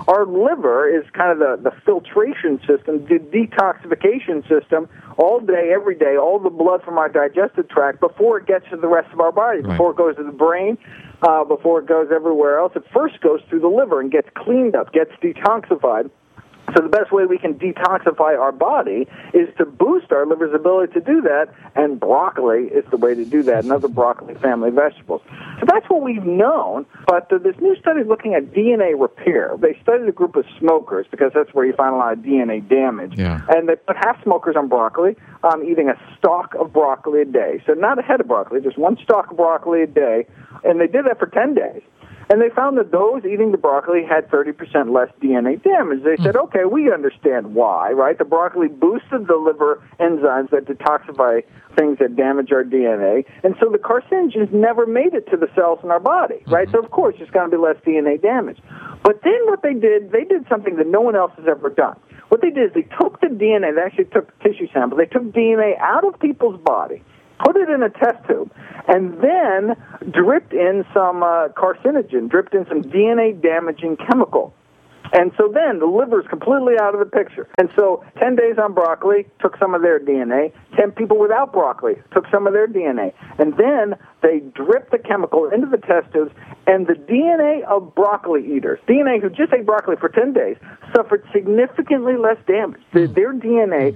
our liver is kind of the filtration system, the detoxification system, all day, every day, all the blood from our digestive tract before it gets to the rest of our body, before it goes to the brain, before it goes everywhere else. It first goes through the liver and gets cleaned up, gets detoxified. So the best way we can detoxify our body is to boost our liver's ability to do that, and broccoli is the way to do that, and other broccoli family vegetables. So that's what we've known, but this new study is looking at DNA repair. They studied a group of smokers, because that's where you find a lot of DNA damage, and they put half smokers on broccoli, eating a stalk of broccoli a day. So not a head of broccoli, just one stalk of broccoli a day, and they did that for 10 days. And they found that those eating the broccoli had 30% less DNA damage. They said, okay, we understand why, right? The broccoli boosted the liver enzymes that detoxify things that damage our DNA. And so the carcinogens never made it to the cells in our body, right? So, of course, there's going to be less DNA damage. But then what they did something that no one else has ever done. What they did is they took the DNA, they actually took tissue samples, they took DNA out of people's body, put it in a test tube, and then dripped in some carcinogen, dripped in some DNA-damaging chemical. And so then the liver is completely out of the picture. And so 10 days on broccoli took some of their DNA. 10 people without broccoli took some of their DNA. And then they dripped the chemical into the test tubes, and the DNA of broccoli eaters, DNA who just ate broccoli for 10 days, suffered significantly less damage. Their DNA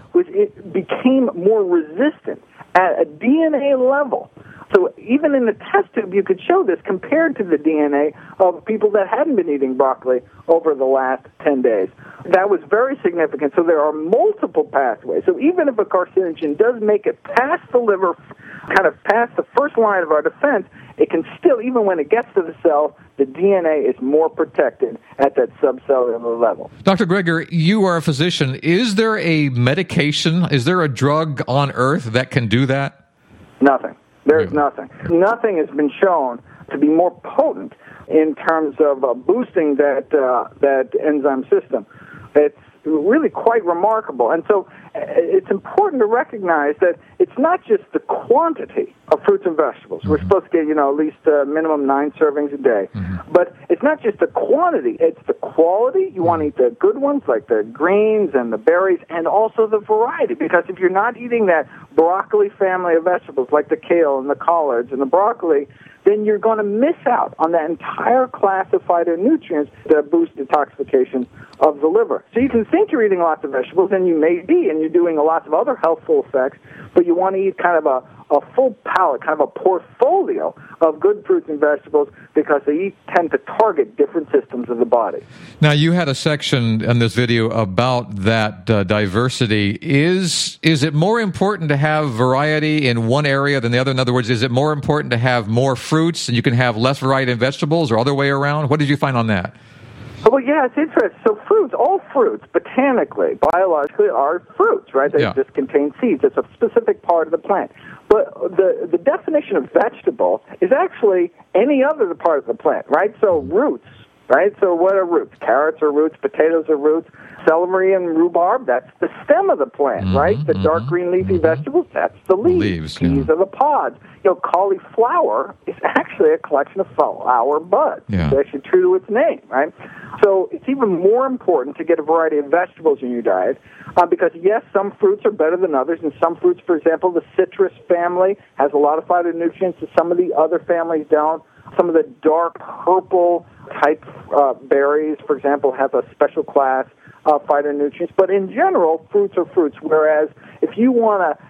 became more resistant at a DNA level. So even in the test tube, you could show this compared to the DNA of people that hadn't been eating broccoli over the last 10 days. That was very significant. So there are multiple pathways. So even if a carcinogen does make it past the liver, kind of past the first line of our defense, it can still, even when it gets to the cell, the DNA is more protected at that subcellular level. Dr. Greger, you are a physician. Is there a medication, is there a drug on Earth that can do that? Nothing. There's nothing. Nothing has been shown to be more potent in terms of boosting that enzyme system. It's really quite remarkable. And so it's important to recognize that it's not just the quantity of fruits and vegetables. We're supposed to get, at least minimum 9 servings a day. But it's not just the quantity, it's the quality. You want to eat the good ones, like the greens and the berries, and also the variety. Because if you're not eating that broccoli family of vegetables, like the kale and the collards and the broccoli, then you're going to miss out on that entire class of phytonutrients that boost detoxification of the liver. So you can think you're eating lots of vegetables, and you may be, and you're doing lots of other healthful effects, but you want to eat kind of a full palette, kind of a portfolio of good fruits and vegetables, because they tend to target different systems of the body. Now, you had a section in this video about that diversity. Is it more important to have variety in one area than the other? In other words, is it more important to have more fruits and you can have less variety in vegetables, or other way around? What did you find on that? Well, yeah, it's interesting. So fruits, all fruits, botanically, biologically, are fruits, right? They just contain seeds. It's a specific part of the plant. But the definition of vegetable is actually any other part of the plant, right? So roots, right? So what are roots? Carrots are roots, potatoes are roots, celery and rhubarb, that's the stem of the plant, right? The dark green leafy vegetables, that's the leaves. Peas are the pods. Cauliflower is actually a collection of flower buds. It's actually true to its name, right? So it's even more important to get a variety of vegetables in your diet because, yes, some fruits are better than others, and some fruits, for example, the citrus family has a lot of phytonutrients, and some of the other families don't. Some of the dark purple type berries, for example, have a special class of phytonutrients. But in general, fruits are fruits, whereas if you want to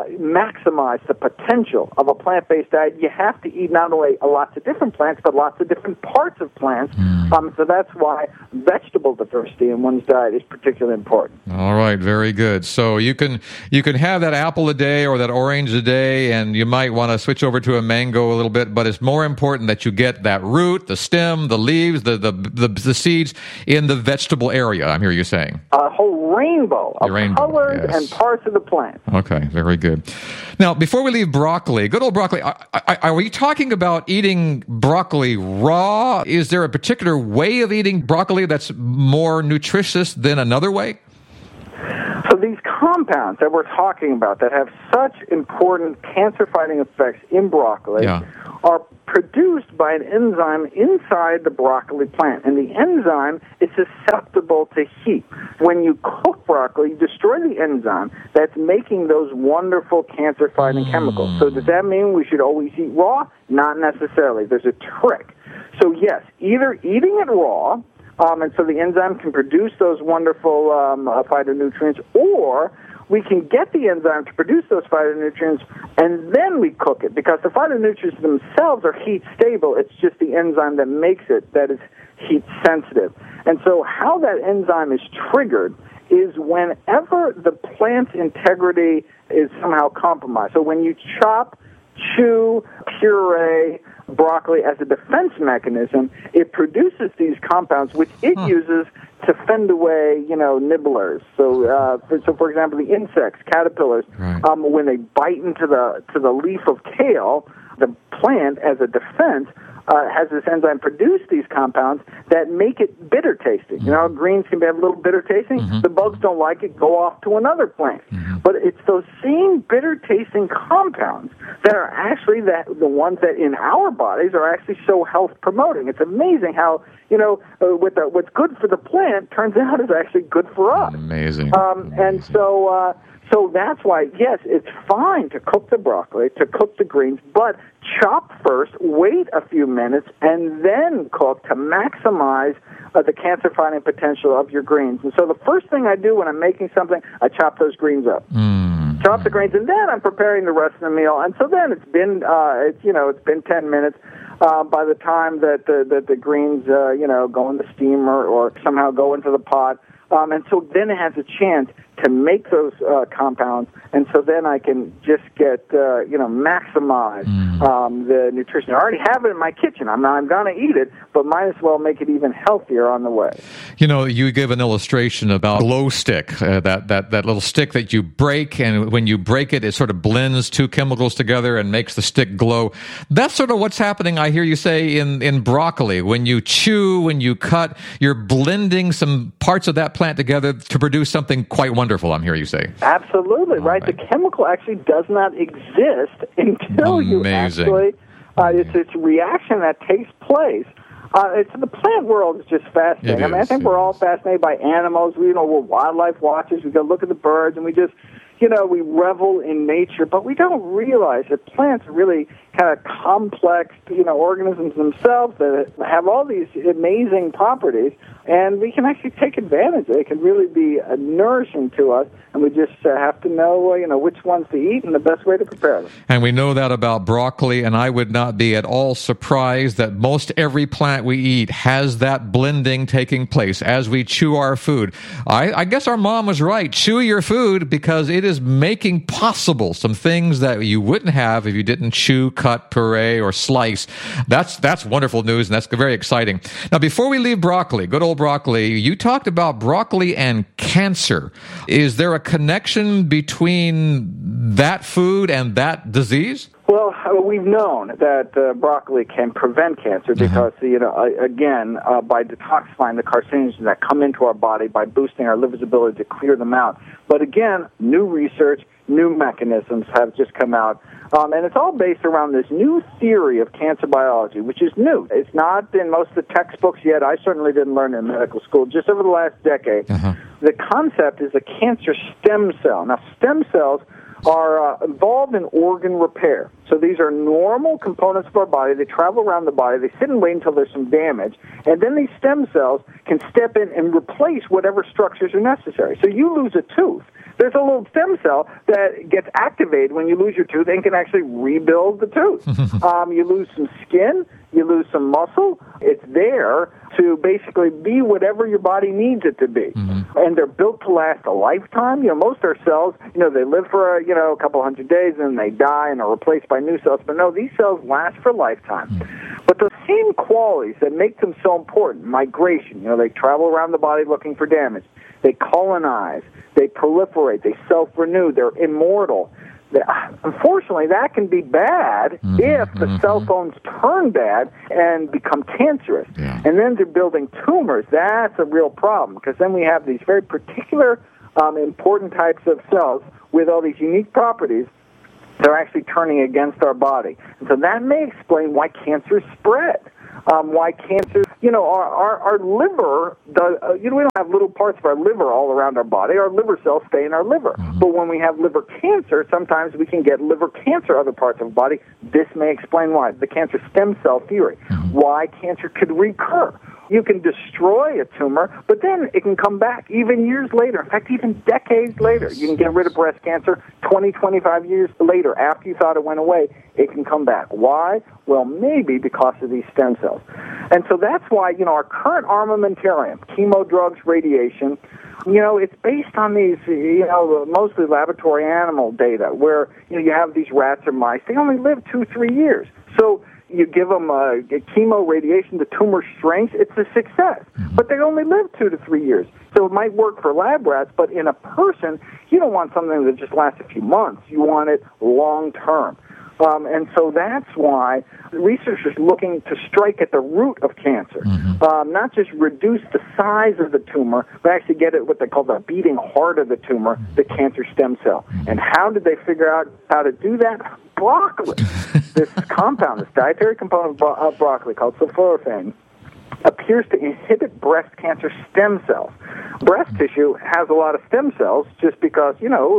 maximize the potential of a plant-based diet, you have to eat not only lots of different plants, but lots of different parts of plants. So that's why vegetable diversity in one's diet is particularly important. All right, very good. So you can have that apple a day or that orange a day, and you might want to switch over to a mango a little bit, but it's more important that you get that root, the stem, the leaves, the seeds in the vegetable area, I'm hearing you saying. A whole rainbow of colors and parts of the plant. Okay, very good. Now, before we leave broccoli, good old broccoli, are we talking about eating broccoli raw? Is there a particular way of eating broccoli that's more nutritious than another way? So these compounds that we're talking about that have such important cancer-fighting effects in broccoli are produced by an enzyme inside the broccoli plant. And the enzyme is susceptible to heat. When you cook broccoli, you destroy the enzyme that's making those wonderful cancer-fighting chemicals. So does that mean we should always eat raw? Not necessarily. There's a trick. So yes, either eating it raw, and so the enzyme can produce those wonderful phytonutrients, or we can get the enzyme to produce those phytonutrients, and then we cook it, because the phytonutrients themselves are heat stable. It's just the enzyme that makes it that is heat sensitive. And so how that enzyme is triggered is whenever the plant's integrity is somehow compromised. So when you chop, chew, puree broccoli as a defense mechanism, it produces these compounds which it uses to fend away, nibblers. So, for example, the insects, caterpillars, when they bite into the leaf of kale, the plant, as a defense, has this enzyme produce these compounds that make it bitter tasting. Greens can have a little bitter tasting. The bugs don't like it, go off to another plant. But it's those same bitter tasting compounds that are actually the ones that in our bodies are actually so health promoting. It's amazing how, what's good for the plant turns out is actually good for us. Amazing. And so that's why, yes, it's fine to cook the broccoli, to cook the greens, but chop first, wait a few minutes, and then cook to maximize the cancer-fighting potential of your greens. And so the first thing I do when I'm making something, I chop those greens up. Chop the greens, and then I'm preparing the rest of the meal. And so then it's been 10 minutes by the time that the greens go in the steamer or somehow go into the pot. And so then it has a chance to make those compounds, and so then I can just get, maximize the nutrition. I already have it in my kitchen. I'm going to eat it, but might as well make it even healthier on the way. You give an illustration about glow stick, that little stick that you break, and when you break it, it sort of blends two chemicals together and makes the stick glow. That's sort of what's happening, I hear you say, in broccoli. When you chew, when you cut, you're blending some parts of that plant together to produce something quite wonderful, I'm hearing you say. Absolutely, right. The chemical actually does not exist until you actually, it's a reaction that takes place. The plant world is just fascinating. I think we're all fascinated by animals. We're wildlife watchers. We go look at the birds, and we just, we revel in nature, but we don't realize that plants are really kind of complex, organisms themselves that have all these amazing properties, and we can actually take advantage. They can really be nourishing to us, and we just have to know, which ones to eat and the best way to prepare them. And we know that about broccoli, and I would not be at all surprised that most every plant we eat has that blending taking place as we chew our food. I guess our mom was right. Chew your food, because it is making possible some things that you wouldn't have if you didn't chew, cut, puree, or slice. That's wonderful news, and that's very exciting. Now, before we leave broccoli, good old broccoli, you talked about broccoli and cancer. Is there a connection between that food and that disease? Well, we've known that broccoli can prevent cancer because, by detoxifying the carcinogens that come into our body, by boosting our liver's ability to clear them out. But again, new research, new mechanisms have just come out. And it's all based around this new theory of cancer biology, which is new. It's not in most of the textbooks yet. I certainly didn't learn it in medical school. Just over the last decade, the concept is a cancer stem cell. Now, stem cells are involved in organ repair. So these are normal components of our body. They travel around the body. They sit and wait until there's some damage. And then these stem cells can step in and replace whatever structures are necessary. So you lose a tooth. There's a little stem cell that gets activated when you lose your tooth and can actually rebuild the tooth. You lose some skin. You lose some muscle. It's there to basically be whatever your body needs it to be. And they're built to last a lifetime. Most of our cells, they live for, a couple hundred days and they die and are replaced by new cells. But no, these cells last for a lifetime. But the same qualities that make them so important, migration, they travel around the body looking for damage. They colonize. They proliferate. They self-renew. They're immortal. Unfortunately, that can be bad if the cell phones turn bad and become cancerous. And then they're building tumors. That's a real problem, because then we have these very particular important types of cells with all these unique properties, they're actually turning against our body. And so that may explain why cancer spread. Why cancer, our liver does, we don't have little parts of our liver all around our body. Our liver cells stay in our liver. Mm-hmm. But when we have liver cancer, sometimes we can get liver cancer other parts of the body. This may explain why. The cancer stem cell theory. Mm-hmm. Why cancer could recur. You can destroy a tumor, but then it can come back even years later. In fact, even decades later. You can get rid of breast cancer 20, 25 years later. After you thought it went away, it can come back. Why? Well, maybe because of these stem cells. And so that's why, our current armamentarium, chemo, drugs, radiation, it's based on these, mostly laboratory animal data where, you have these rats or mice. They only live 2-3 years. So you give them a chemo, radiation, the tumor shrinks, it's a success. But they only live 2 to 3 years. So it might work for lab rats, but in a person, you don't want something that just lasts a few months. You want it long term. And so that's why researchers looking to strike at the root of cancer, not just reduce the size of the tumor, but actually get at what they call the beating heart of the tumor, the cancer stem cell. And how did they figure out how to do that? Broccoli. This compound, this dietary component of broccoli called sulforaphane, appears to inhibit breast cancer stem cells. Breast tissue has a lot of stem cells just because,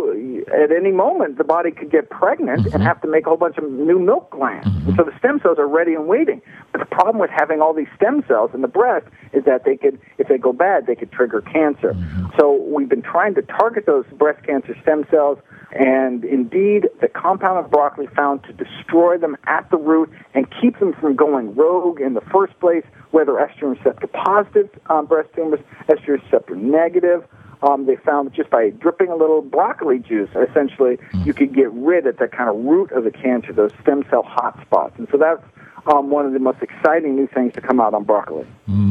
at any moment the body could get pregnant and have to make a whole bunch of new milk glands. And so the stem cells are ready and waiting. But the problem with having all these stem cells in the breast is that they could, if they go bad, they could trigger cancer. So we've been trying to target those breast cancer stem cells, and indeed, the compound of broccoli found to destroy them at the root and keep them from going rogue in the first place, whether estrogen receptor positive breast tumors, estrogen receptor negative. They found that just by dripping a little broccoli juice, essentially, you could get rid of the kind of root of the cancer, those stem cell hotspots. And so that's one of the most exciting new things to come out on broccoli.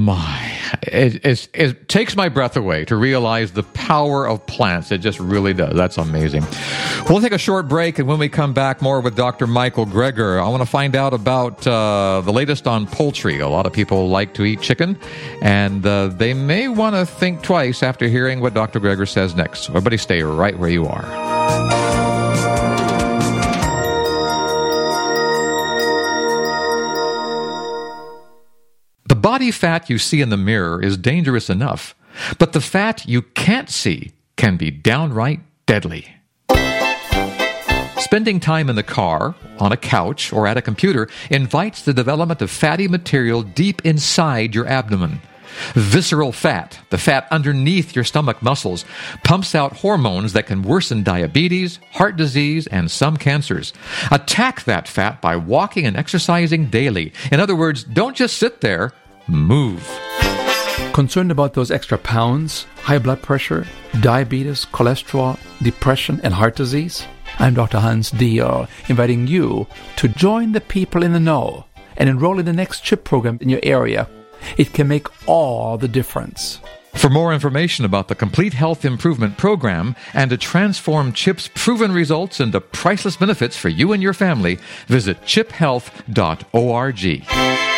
It takes my breath away to realize the power of plants. It just really does. That's amazing. We'll take a short break, and when we come back, more with Dr. Michael Greger. I want to find out about the latest on poultry. A lot of people like to eat chicken, and they may want to think twice after hearing what Dr. Greger says next. Everybody stay right where you are. The body fat you see in the mirror is dangerous enough, but the fat you can't see can be downright deadly. Spending time in the car, on a couch, or at a computer invites the development of fatty material deep inside your abdomen. Visceral fat, the fat underneath your stomach muscles, pumps out hormones that can worsen diabetes, heart disease, and some cancers. Attack that fat by walking and exercising daily. In other words, don't just sit there. Move. Concerned about those extra pounds, high blood pressure, diabetes, cholesterol, depression, and heart disease? I'm Dr. Hans Diehl, inviting you to join the people in the know and enroll in the next CHIP program in your area. It can make all the difference. For more information about the Complete Health Improvement Program and to transform CHIP's proven results into priceless benefits for you and your family, visit chiphealth.org.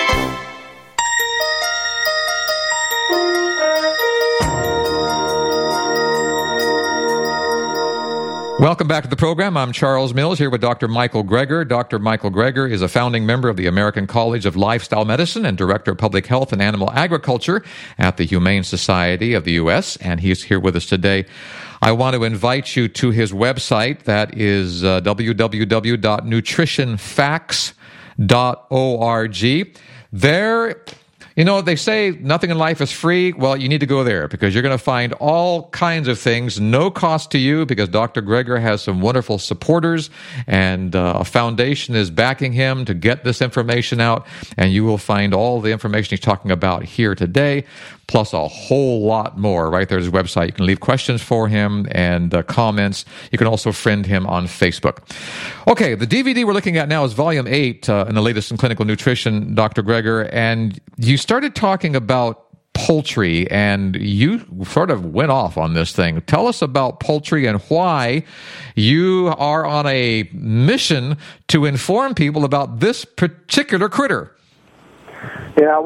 Welcome back to the program. I'm Charles Mills here with Dr. Michael Greger. Dr. Michael Greger is a founding member of the American College of Lifestyle Medicine and Director of Public Health and Animal Agriculture at the Humane Society of the U.S., and he's here with us today. I want to invite you to his website. That is www.nutritionfacts.org. There, they say nothing in life is free. Well, you need to go there because you're going to find all kinds of things, no cost to you, because Dr. Greger has some wonderful supporters, and a foundation is backing him to get this information out, and you will find all the information he's talking about here today, plus a whole lot more. Right there's his website. You can leave questions for him and comments. You can also friend him on Facebook. Okay, the DVD we're looking at now is Volume 8 in the latest in clinical nutrition, Dr. Greger, and you started talking about poultry, and you sort of went off on this thing. Tell us about poultry and why you are on a mission to inform people about this particular critter. Yeah,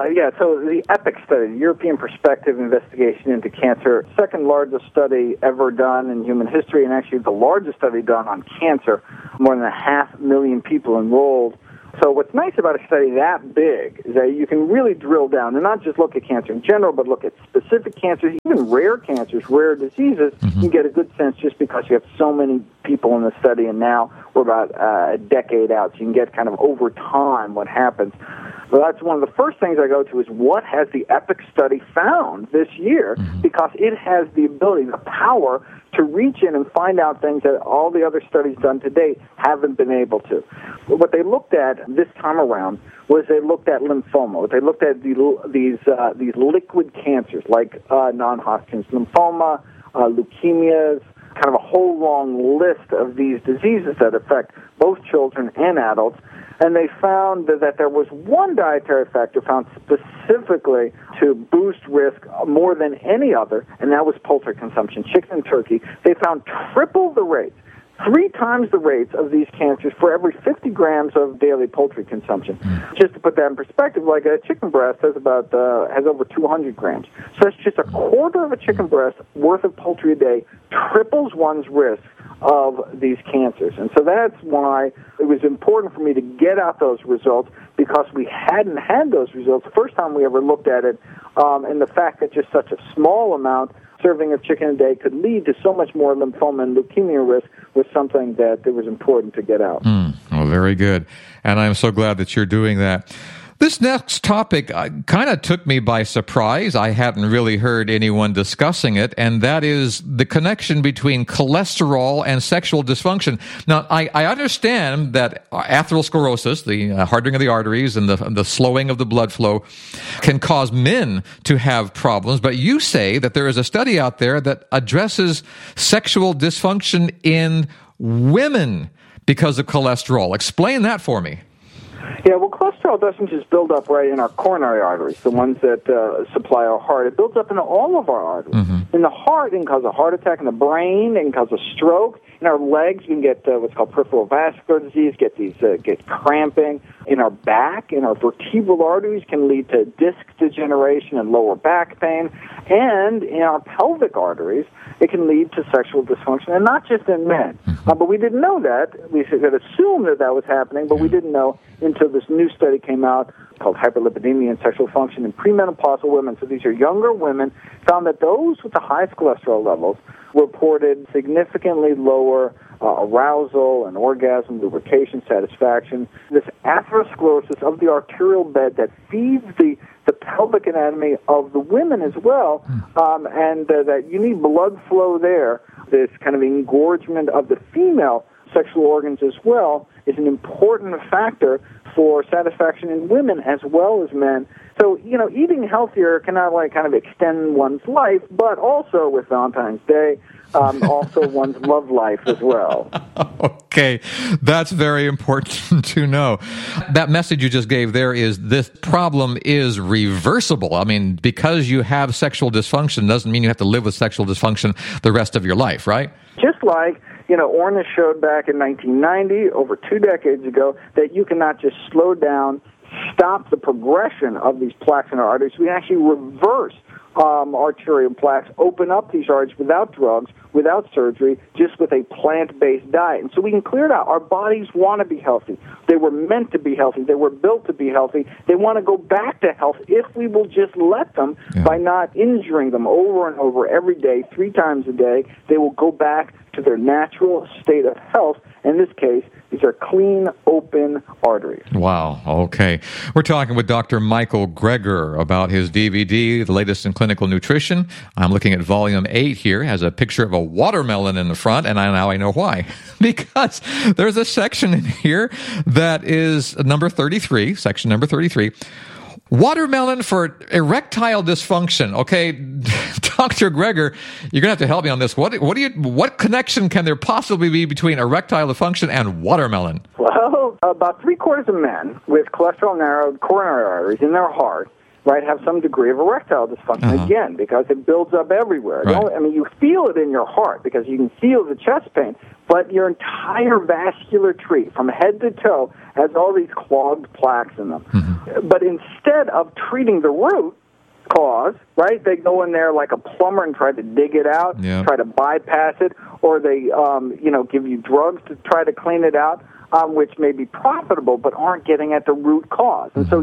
so the EPIC study, the European Perspective Investigation into Cancer, second largest study ever done in human history, and actually the largest study done on cancer, more than 500,000 people enrolled. So what's nice about a study that big is that you can really drill down and not just look at cancer in general, but look at specific cancers, even rare cancers, rare diseases. You can get a good sense just because you have so many people in the study, and now we're about a decade out, so you can get kind of over time what happens. Well, that's one of the first things I go to is what has the EPIC study found this year, because it has the ability, the power to reach in and find out things that all the other studies done to date haven't been able to. What they looked at this time around was they looked at lymphoma. They looked at these liquid cancers like non-Hodgkin's lymphoma, leukemias, kind of a whole long list of these diseases that affect both children and adults. And they found that there was one dietary factor found specifically to boost risk more than any other, and that was poultry consumption, chicken and turkey. They found triple the rates, 3 times the rates of these cancers for every 50 grams of daily poultry consumption. Just to put that in perspective, like a chicken breast has over 200 grams. So that's just a quarter of a chicken breast worth of poultry a day, triples one's risk of these cancers. And so that's why it was important for me to get out those results, because we hadn't had those results the first time we ever looked at it, and the fact that just such a small amount, serving of chicken a day, could lead to so much more lymphoma and leukemia risk was something that it was important to get out. Well, very good. And I'm so glad that you're doing that. This next topic kind of took me by surprise. I hadn't really heard anyone discussing it, and that is the connection between cholesterol and sexual dysfunction. Now, I understand that atherosclerosis, the hardening of the arteries and the slowing of the blood flow, can cause men to have problems, but you say that there is a study out there that addresses sexual dysfunction in women because of cholesterol. Explain that for me. Yeah, well, cholesterol doesn't just build up right in our coronary arteries, the ones that supply our heart. It builds up in all of our arteries. In the heart, it can cause a heart attack. In the brain, it can cause a stroke. In our legs, we can get what's called peripheral vascular disease, get cramping. In our back, in our vertebral arteries, can lead to disc degeneration and lower back pain. And in our pelvic arteries, it can lead to sexual dysfunction, and not just in men. But we didn't know that. We could assume that was happening, but we didn't know until this new study came out called Hyperlipidemia and Sexual Function in Premenopausal Women. So these are younger women, found that those with the highest cholesterol levels reported significantly lower arousal and orgasm, lubrication, satisfaction. This atherosclerosis of the arterial bed that feeds the pelvic anatomy of the women as well, and that you need blood flow there. This kind of engorgement of the female sexual organs as well is an important factor for satisfaction in women as well as men. So, eating healthier can not only kind of extend one's life, but also with Valentine's Day, also one's love life as well. Okay, that's very important to know. That message you just gave there is this problem is reversible. I mean, because you have sexual dysfunction doesn't mean you have to live with sexual dysfunction the rest of your life, right? Just like, Ornish showed back in 1990, over 2 decades ago, that you cannot just slow down, stop the progression of these plaques in our arteries. We actually reverse arterial plaques, open up these arteries without drugs, without surgery, just with a plant-based diet. And so we can clear it out. Our bodies want to be healthy. They were meant to be healthy. They were built to be healthy. They want to go back to health if we will just let them by not injuring them over and over every day, 3 times a day. They will go back to their natural state of health. In this case, these are clean, open arteries. Wow. Okay. We're talking with Dr. Michael Greger about his DVD, The Latest in Clinical Nutrition. I'm looking at volume 8 here. It has a picture of a watermelon in the front, and now I know why. Because there's a section in here that is number 33, section number 33. Watermelon for erectile dysfunction. Okay, Dr. Greger, you're going to have to help me on this. What connection can there possibly be between erectile dysfunction and watermelon? Well, about 3/4 of men with cholesterol-narrowed coronary arteries in their heart right, have some degree of erectile dysfunction, again, because it builds up everywhere. Right. I mean, you feel it in your heart because you can feel the chest pain, but your entire vascular tree, from head to toe, has all these clogged plaques in them. But instead of treating the root cause, right, they go in there like a plumber and try to dig it out, try to bypass it, or they, give you drugs to try to clean it out, which may be profitable but aren't getting at the root cause. And so